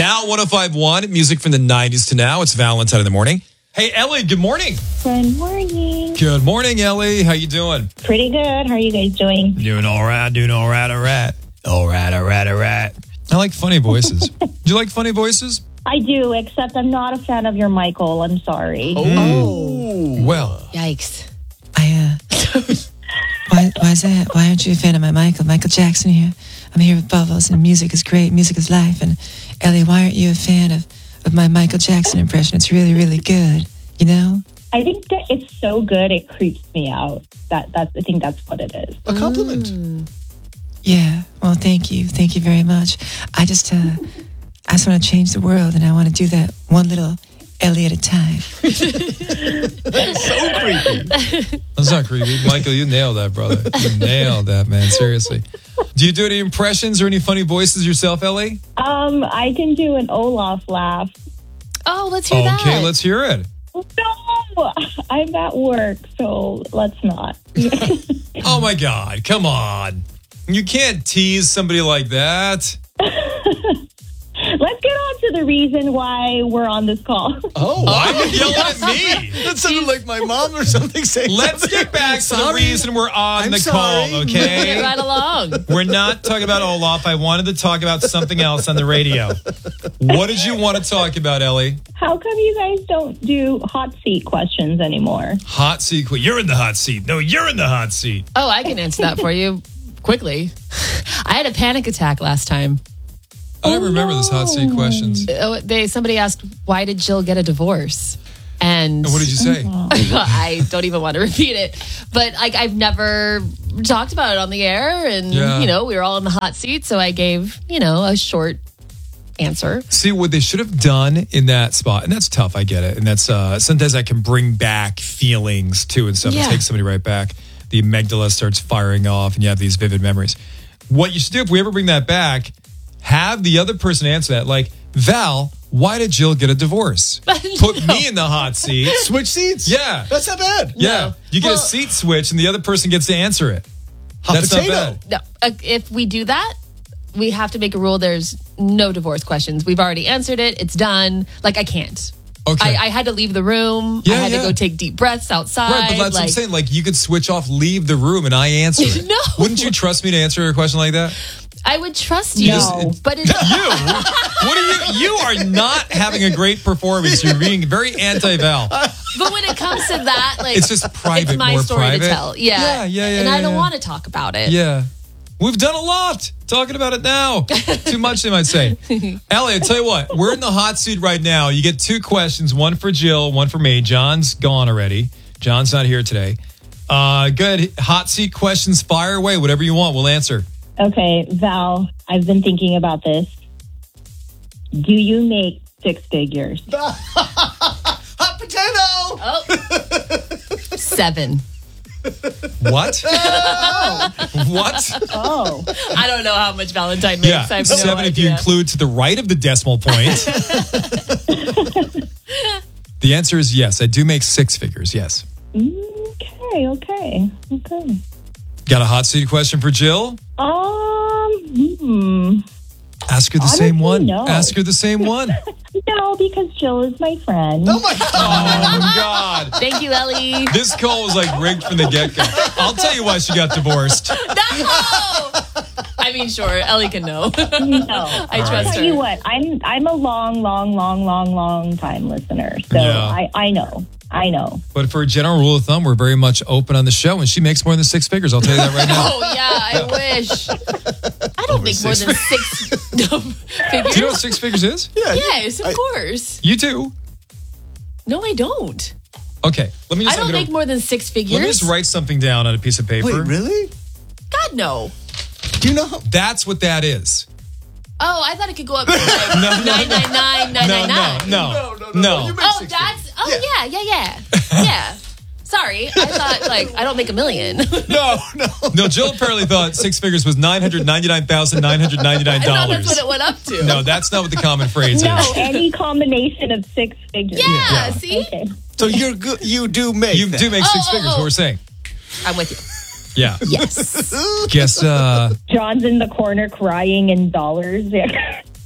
Val 105.1, music from the 90s to now. It's Valentine in the morning. Hey, Ellie, good morning. Good morning. Good morning, Ellie. How you doing? Pretty good. How are you guys doing? Doing all right. All right. I like funny voices. Do you like funny voices? I do, except I'm not a fan of your Michael. I'm sorry. Oh. Well. Yikes. Why is that? Why aren't you a fan of my Michael Jackson here? I'm here with Bubbles, and music is great. Music is life. And Ellie, why aren't you a fan of my Michael Jackson impression? It's really, really good. You know? I think that it's so good it creeps me out. I think that's what it is. A compliment. Yeah. Well, thank you. Thank you very much. I just want to change the world, and I want to do that one little Ellie at a time. That's so creepy. That's not creepy. Michael, you nailed that, brother. You nailed that, man. Seriously. Do you do any impressions or any funny voices yourself, Ellie? I can do an Olaf laugh. Oh, let's hear that. Okay, let's hear it. No, I'm at work, so let's not. Oh, my God. Come on. You can't tease somebody like that. Let's get on to the reason why we're on this call. Oh, why are you yelling at me? That sounded like my mom or something saying Let's something. get back to the reason we're on I'm the sorry. call, okay? Get right along. We're not talking about Olaf. I wanted to talk about something else on the radio. What did you want to talk about, Ellie? How come you guys don't do hot seat questions anymore? Hot seat. You're in the hot seat. No, you're in the hot seat. Oh, I can answer that for you quickly. I had a panic attack last time. I don't remember this hot seat questions. Somebody asked, why did Jill get a divorce? And what did you say? I don't even want to repeat it. But I've never talked about it on the air. And, we were all in the hot seat. So I gave, a short answer. See, what they should have done in that spot, and that's tough, I get it. And that's sometimes I can bring back feelings too and stuff. Yeah. It takes somebody right back. The amygdala starts firing off and you have these vivid memories. What you should do if we ever bring that back, have the other person answer that. Like, Val, why did Jill get a divorce? Put me in the hot seat. Switch seats? Yeah. That's not bad. Yeah. No. You get a seat switch and the other person gets to answer it. Hot That's potato. not bad. No, if we do that, we have to make a rule. There's no divorce questions. We've already answered it. It's done. Like, I can't. Okay. I had to leave the room. Yeah, I had yeah. to go take deep breaths outside. Right, but that's what I'm saying. Like, you could switch off, leave the room, and I answer it. No. Wouldn't you trust me to answer a question like that? I would trust you, No. but it's What are you? You are not having a great performance. You're being very anti-Val. But when it comes to that, like, It's just private, it's my more story private. to tell. Yeah, Yeah, and I don't yeah. want to talk about it. Yeah. We've done a lot. Talking about it now. Too much, they might say. Ellie, I tell you what, we're in the hot seat right now. You get two questions, one for Jill, one for me. John's gone already. John's not here today. Good. Hot seat questions, fire away. Whatever you want, we'll answer. Okay, Val, I've been thinking about this. Do you make six figures? Hot potato! Oh, 7. What? What? Oh, I don't know how much Valentine makes. Yeah, I have no 7 if you idea. include to the right of the decimal point. The answer is yes. I do make 6 figures, yes. okay. Got a hot seat question for Jill? Ask her the Honestly, same one. no. Ask her the same one. No, because Jill is my friend. Oh my God. Oh, God. Thank you, Ellie. This call was like rigged from the get-go. I'll tell you why she got divorced. No! I mean, sure, Ellie can know. No. I trust I'll tell her. you what, I'm a long time listener. So Yeah. I know. But for a general rule of thumb, we're very much open on the show, and she makes more than 6 figures. I'll tell you that right now. Oh, yeah, I wish. I don't make more 6 than 6 figures. Do you know what 6 figures is? Yeah, Yes, of course. You do. No, I don't. Okay, let me just. I don't make more than 6 figures. Let me just write something down on a piece of paper. Wait, really? God, no. Do you know how? That's what that is. Oh, I thought it could go up to like 999,999. No. You make Oh, 6 that's. figures. Oh, yeah. Yeah. Sorry, I thought like I don't make $1 million. No, Jill apparently thought 6 figures was $999,999. I thought that's what it went up to. No, that's not what the common phrase No, is. any combination of 6 figures. Yeah, see? Okay. So you're good. You do make. You do make 6 figures, what we're saying. I'm with you. Yeah. Yes. Guess, John's in the corner crying in dollars.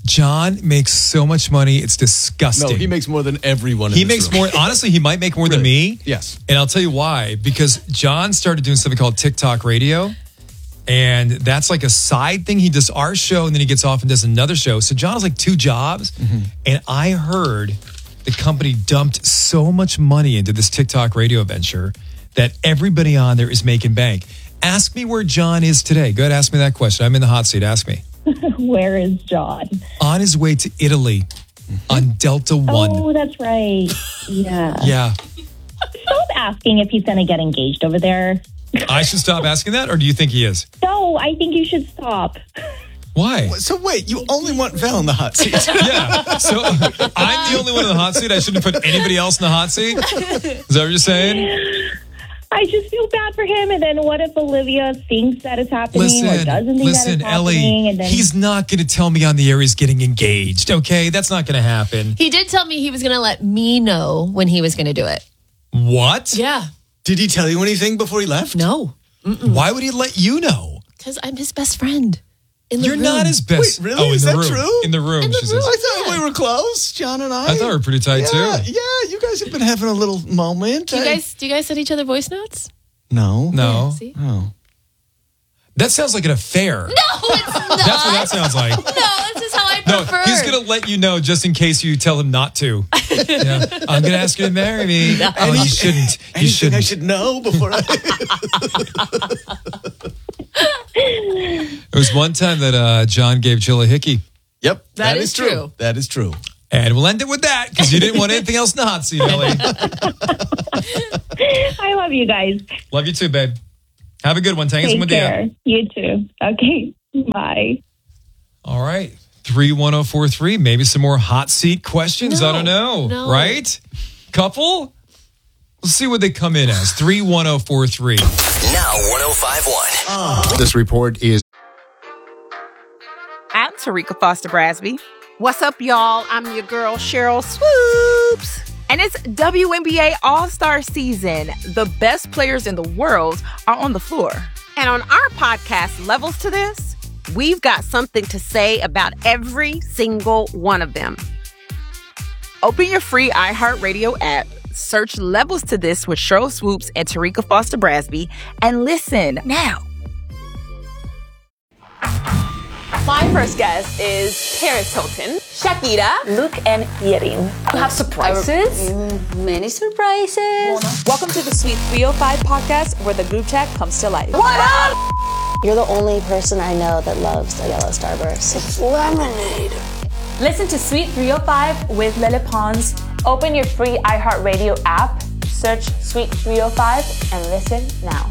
John makes so much money. It's disgusting. No, he makes more than everyone in He this makes room. more. Honestly, he might make more than me. Yes. And I'll tell you why. Because John started doing something called TikTok radio. And that's like a side thing. He does our show and then he gets off and does another show. So John has like 2 jobs. And I heard the company dumped so much money into this TikTok radio venture that everybody on there is making bank. Ask me where John is today. Go ahead, ask me that question. I'm in the hot seat. Ask me. Where is John? On his way to Italy on Delta One. Oh, that's right. Yeah. Yeah. Stop asking if he's going to get engaged over there. I should stop asking that, or do you think he is? No, I think you should stop. Why? So wait, you only want Val in the hot seat. Yeah. So I'm the only one in the hot seat. I shouldn't put anybody else in the hot seat? Is that what you're saying? I just feel bad for him. And then what if Olivia thinks that it's happening or doesn't think that it's happening? Ellie, and then he's not going to tell me on the air he's getting engaged, okay? That's not going to happen. He did tell me he was going to let me know when he was going to do it. What? Yeah. Did he tell you anything before he left? No. Why would he let you know? Because I'm his best friend. In the You're room. not his best. Wait, really? Oh, in Is the that room. true? In the room, she says. I thought we were close, John and I. I thought we were pretty tight, too. Yeah, you guys have been having a little moment. Do you guys send each other voice notes? No. No. See? Oh. That sounds like an affair. No, it's not. That's what that sounds like. No, this is how I No, prefer. he's going to let you know just in case you tell him not to. Yeah. I'm going to ask you to marry me. Oh, you shouldn't. You Anything shouldn't. I should know before I... There was one time that John gave Jill a hickey. Yep. That is true. That is true. And we'll end it with that because you didn't want anything else in the hot seat, Ellie. I love you guys. Love you too, babe. Have a good one. Take us Take with care. You too. Okay. Bye. All right. 31043. Maybe some more hot seat questions. No. I don't know. No. Right? Couple? Let's see what they come in as. 31043. Now 105.1. This report is... I'm Tarika Foster Brasby. What's up, y'all? I'm your girl, Cheryl Swoops. And it's WNBA All-Star season. The best players in the world are on the floor. And on our podcast, Levels to This, we've got something to say about every single one of them. Open your free iHeartRadio app, search Levels to This with Cheryl Swoops and Tarika Foster Brasby, and listen now. My first guest is Paris Hilton, Shakira, Luke, and Yerin. You have surprises? Many surprises. Welcome to the Sweet 305 podcast, where the group chat comes to life. What up? You're the only person I know that loves a yellow starburst. It's lemonade. Listen to Sweet 305 with Lele Pons. Open your free iHeartRadio app, search Sweet 305, and listen now.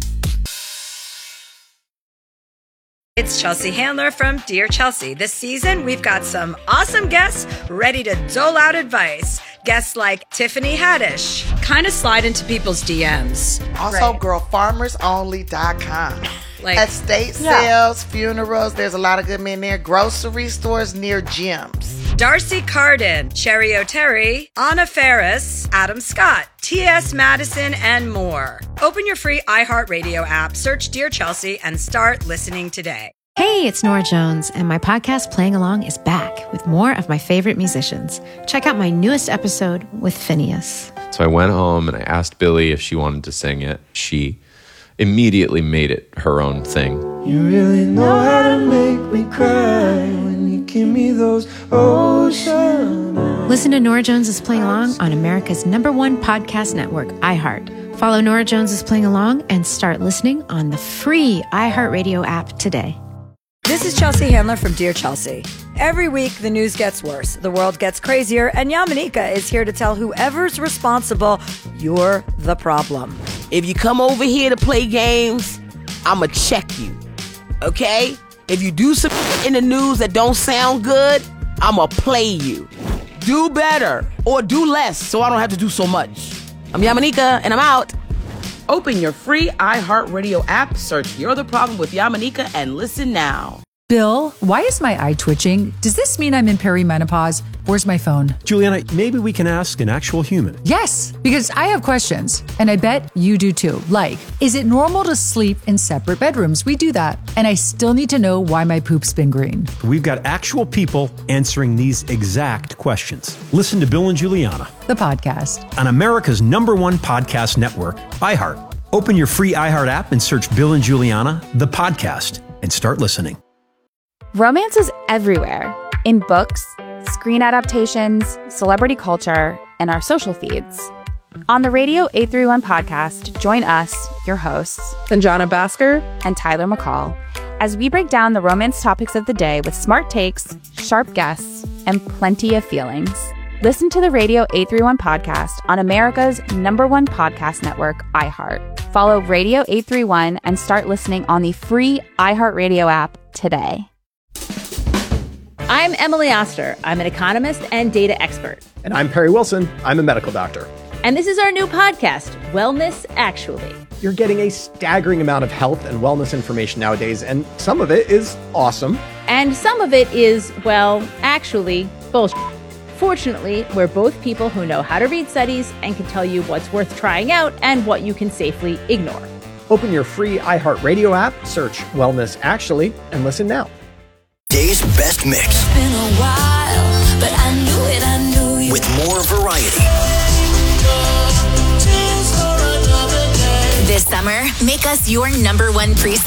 It's Chelsea Handler from Dear Chelsea. This season, we've got some awesome guests ready to dole out advice. Guests like Tiffany Haddish, kind of slide into people's DMs. Also, girlfarmersonly.com. Like estate sales, funerals, there's a lot of good men there. Grocery stores near gyms. Darcy Carden, Cherry O'Terry, Anna Ferris, Adam Scott, T.S. Madison, and more. Open your free iHeartRadio app, search Dear Chelsea, and start listening today. Hey, it's Nora Jones, and my podcast Playing Along is back with more of my favorite musicians. Check out my newest episode with Phineas. So I went home and I asked Billy if she wanted to sing it. She immediately made it her own thing. You really know how to make me cry when you give me those ocean eyes. Listen to Nora Jones is Playing Along on America's #1 podcast network, iHeart. Follow Nora Jones is Playing Along and start listening on the free iHeartRadio app today. This is Chelsea Handler from Dear Chelsea. Every week, the news gets worse, the world gets crazier, and Yamanika is here to tell whoever's responsible, you're the problem. If you come over here to play games, I'ma check you, okay? If you do some in the news that don't sound good, I'ma play you. Do better or do less so I don't have to do so much. I'm Yamanika, and I'm out. Open your free iHeartRadio app, search You're the Problem with Yamanika, and listen now. Bill, why is my eye twitching? Does this mean I'm in perimenopause? Where's my phone? Juliana, maybe we can ask an actual human. Yes, because I have questions, and I bet you do too. Like, is it normal to sleep in separate bedrooms? We do that. And I still need to know why my poop's been green. We've got actual people answering these exact questions. Listen to Bill and Juliana, the podcast, on America's #1 podcast network, iHeart. Open your free iHeart app and search Bill and Juliana, the podcast, and start listening. Romance is everywhere. In books, screen adaptations, celebrity culture, and our social feeds. On the Radio 831 podcast, join us, your hosts, Sanjana Bhaskar and Tyler McCall, as we break down the romance topics of the day with smart takes, sharp guests, and plenty of feelings. Listen to the Radio 831 podcast on America's #1 podcast network, iHeart. Follow Radio 831 and start listening on the free iHeartRadio app today. I'm Emily Oster. I'm an economist and data expert. And I'm Perry Wilson. I'm a medical doctor. And this is our new podcast, Wellness Actually. You're getting a staggering amount of health and wellness information nowadays, and some of it is awesome. And some of it is, well, actually, bullshit. Fortunately, we're both people who know how to read studies and can tell you what's worth trying out and what you can safely ignore. Open your free iHeartRadio app, search Wellness Actually, and listen now. Today's best mix. It's been a while, but I knew it. With more variety. This summer, make us your #1 preset.